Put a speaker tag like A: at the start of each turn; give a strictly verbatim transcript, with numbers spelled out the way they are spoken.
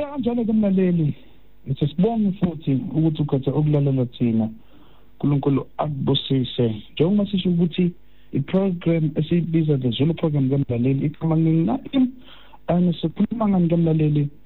A: kanjalo ke mlaleli, sisibonga futhi ukuthi ukhetha ukulalela thina. uNkulunkulu akubusise. Njengoba sisho ukuthi i-program esiyibiza the Zulu program ke mlaleli ikhuluma ngani? Ana sikhuluma ngani ke mlaleli?